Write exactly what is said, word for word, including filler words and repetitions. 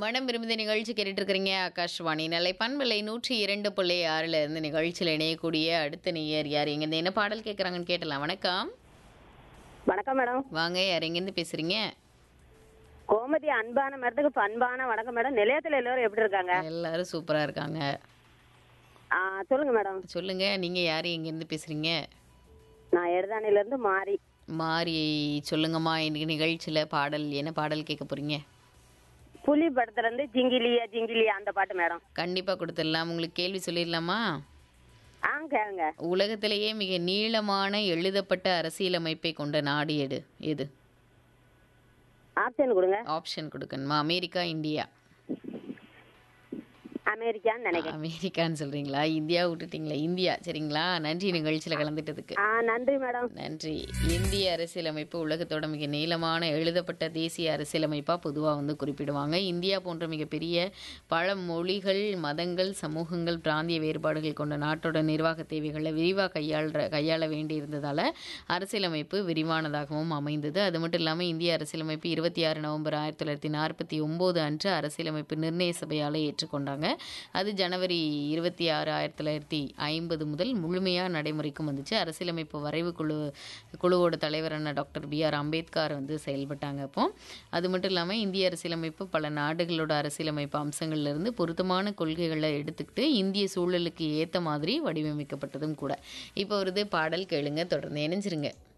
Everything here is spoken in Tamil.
மனம் விரும்புத நிகழ்ச்சி கேட்டுட்டு இருக்கிறீங்க. ஆகாஷ்வாணி நெல்லை பண்பலை நூற்றி இரண்டு புள்ளி ஆறுல இருந்து நிகழ்ச்சியில் இணையக்கூடிய அடுத்த நேயர் யார் எங்கேருந்து என்ன பாடல் கேட்குறாங்கன்னு கேட்டலாம். வணக்கம். வணக்கம் மேடம். வாங்க, யார் எங்கேருந்து பேசுறீங்க? கோமதி அன்பான மரத்துக்கு பண்பான வணக்கம் மேடம். நிலையத்துல எல்லாரும் எப்படி இருக்காங்க? எல்லாரும் சூப்பரா இருக்காங்க. ஆ, சொல்லுங்க மேடம். சொல்லுங்க, நீங்க யார் எங்கேருந்து பேசுறீங்க? நான் எருதானில இருந்து மாறி. மாறி சொல்லுங்கம்மா. இன்னைக்கு நிகழ்ச்சியில பாடல் என்ன பாடல் கேட்க போறீங்க? புலி படத்துல இருந்து ஜிங்கிலியா ஜிங்கிலியா அந்த பாட்டு மேடம். கண்டிப்பா கொடுத்துடலாம். உங்களுக்கு கேள்வி சொல்லிடலாமா? ஆ, கேளுங்க. உலகத்திலேயே மிக நீளமான எழுதப்பட்ட அரசியலமைப்பை கொண்ட நாடு எது எது ஆப்ஷன் கொடுங்க. ஆப்ஷன் கொடுக்கணுமா? America, India? அமெரிக்கான்னு நினைக்கிறேன். அமெரிக்கான்னு சொல்றீங்களா? இந்தியா விட்டுட்டீங்களா? இந்தியா. சரிங்களா, நன்றி நிகழ்ச்சியில் கலந்துட்டதுக்கு. ஆ, நன்றி மேடம். நன்றி. இந்திய அரசியலமைப்பு உலகத்தோட மிக நீளமான எழுதப்பட்ட தேசிய அரசியலமைப்பாக பொதுவாக வந்து குறிப்பிடுவாங்க. இந்தியா போன்ற மிகப்பெரிய பல மொழிகள், மதங்கள், சமூகங்கள், பிராந்திய வேறுபாடுகள் கொண்ட நாட்டோட நிர்வாக தேவைகளை விரிவாக கையாள கையாள வேண்டியிருந்ததால் அரசியலமைப்பு விரிவானதாகவும் அமைந்தது. அது மட்டும் இல்லாமல் இந்திய அரசியலமைப்பு இருபத்தி ஆறு நவம்பர் ஆயிரத்தி தொள்ளாயிரத்தி நாற்பத்தி ஒம்பது அன்று அரசியலமைப்பு நிர்ணய சபையால் ஏற்றுக்கொண்டாங்க. அது ஜனவரி இருபத்தி ஆறு ஆயிரத்தி தொள்ளாயிரத்தி ஐம்பது முதல் முழுமையாக நடைமுறைக்கும் வந்துச்சு. அரசியலமைப்பு வரைவு குழு குழுவோட தலைவரான டாக்டர் பி ஆர் அம்பேத்கர் வந்து செயல்பட்டாங்க. அப்போ அது மட்டும் இல்லாமல் இந்திய அரசியலமைப்பு பல நாடுகளோட அரசியலமைப்பு அம்சங்கள்லேருந்து பொருத்தமான கொள்கைகளை எடுத்துக்கிட்டு இந்திய சூழலுக்கு ஏற்ற மாதிரி வடிவமைக்கப்பட்டதும் கூட. இப்போ ஒரு பாடல் கேளுங்க, தொடர்ந்து இணைஞ்சிருங்க.